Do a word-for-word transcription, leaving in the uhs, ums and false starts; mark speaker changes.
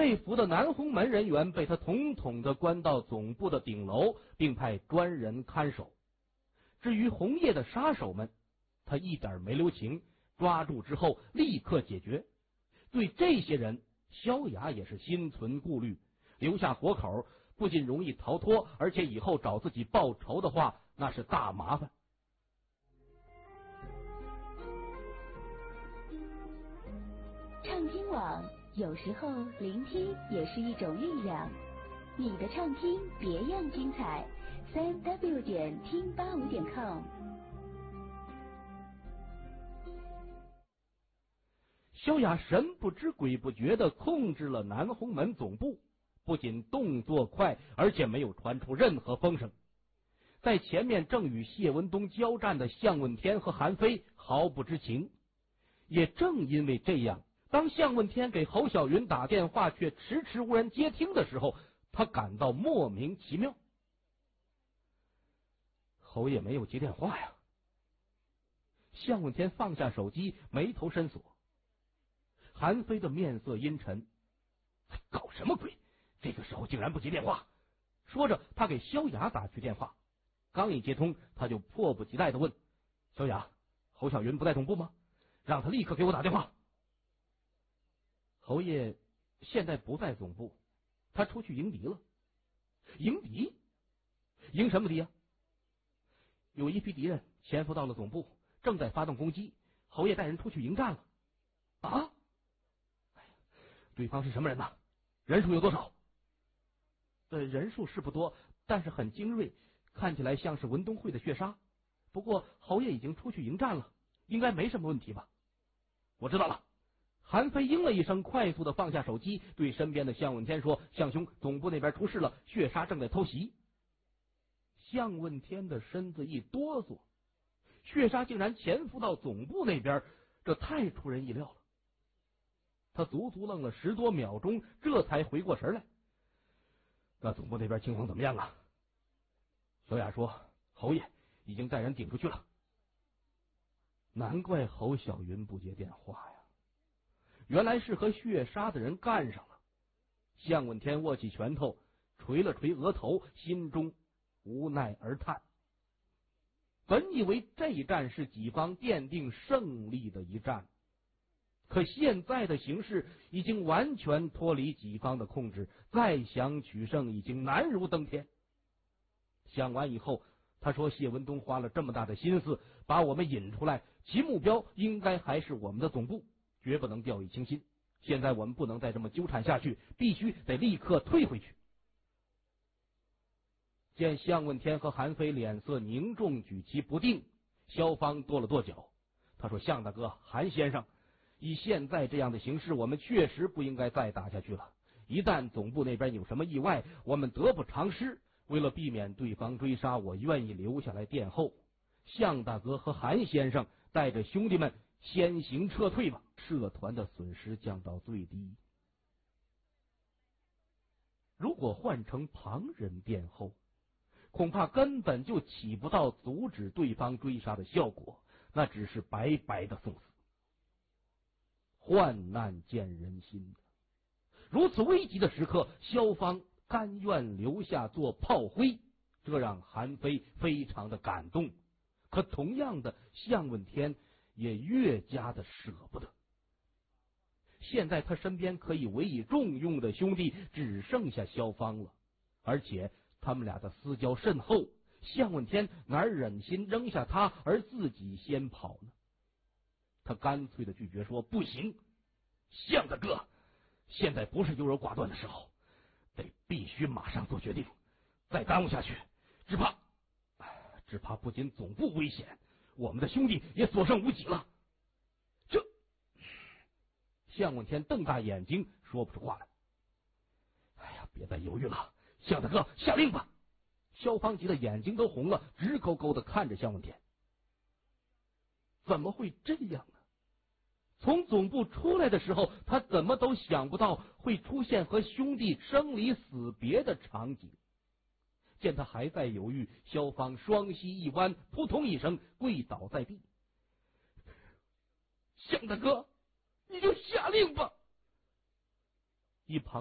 Speaker 1: 被俘的南红门人员被他统统的关到总部的顶楼，并派专人看守。至于红叶的杀手们，他一点没留情，抓住之后立刻解决。对这些人，萧雅也是心存顾虑，留下活口不仅容易逃脱，而且以后找自己报仇的话，那是大麻烦。
Speaker 2: 畅听网，有时候聆听也是一种力量。你的畅听别样精彩，三 w 点听八五点 com。
Speaker 1: 萧雅神不知鬼不觉地控制了南红门总部，不仅动作快，而且没有传出任何风声。在前面正与谢文东交战的向问天和韩非毫不知情。也正因为这样，当向问天给侯小云打电话却迟迟无人接听的时候，他感到莫名其妙。侯爷没有接电话呀。向问天放下手机，眉头深锁。韩非的面色阴沉，搞什么鬼？这个时候竟然不接电话。说着，他给萧雅打去电话，刚一接通，他就迫不及待地问：萧雅，侯小云不在总部吗？让他立刻给我打电话。侯爷现在不在总部，他出去迎敌了。迎敌？迎什么敌啊？有一批敌人潜伏到了总部，正在发动攻击，侯爷带人出去迎战了。啊？对方是什么人呢？人数有多少？呃，人数是不多，但是很精锐，看起来像是文东会的血杀。不过侯爷已经出去迎战了，应该没什么问题吧？我知道了。韩非应了一声，快速的放下手机，对身边的向问天说：向兄，总部那边出事了，血杀正在偷袭。向问天的身子一哆嗦，血杀竟然潜伏到总部那边，这太出人意料了。他足足愣了十多秒钟，这才回过神来。那总部那边情况怎么样啊？小雅说，侯爷已经带人顶出去了。难怪侯小云不接电话呀，原来是和血杀的人干上了。向问天握起拳头，捶了捶额头，心中无奈而叹。本以为这一战是己方奠定胜利的一战，可现在的形势已经完全脱离己方的控制，再想取胜已经难如登天。想完以后，他说谢文东花了这么大的心思把我们引出来，其目标应该还是我们的总部，绝不能掉以轻心。现在我们不能再这么纠缠下去，必须得立刻退回去。见向问天和韩非脸色凝重，举棋不定，萧芳跺了跺脚。他说，向大哥，韩先生，以现在这样的形势，我们确实不应该再打下去了。一旦总部那边有什么意外，我们得不偿失。为了避免对方追杀，我愿意留下来殿后。向大哥和韩先生带着兄弟们先行撤退吧，社团的损失降到最低。如果换成旁人殿后，恐怕根本就起不到阻止对方追杀的效果，那只是白白的送死。患难见人心，如此危急的时刻，萧芳甘愿留下做炮灰，这让韩非非常的感动。可同样的，向问天也越加的舍不得。现在他身边可以委以重用的兄弟只剩下萧芳了，而且他们俩的私交甚厚，向问天哪忍心扔下他而自己先跑呢？他干脆的拒绝说，不行，向大哥，现在不是优柔寡断的时候，得必须马上做决定，再耽误下去，只怕只怕不仅总部危险，我们的兄弟也所剩无几了。这向问天瞪大眼睛，说不出话来。哎呀，别再犹豫了，向大哥，下令吧！萧芳急的眼睛都红了，直勾勾的看着向问天。怎么会这样呢？从总部出来的时候，他怎么都想不到会出现和兄弟生离死别的场景。见他还在犹豫，萧芳双膝一弯，扑通一声跪倒在地。向大哥，你就下令吧！一旁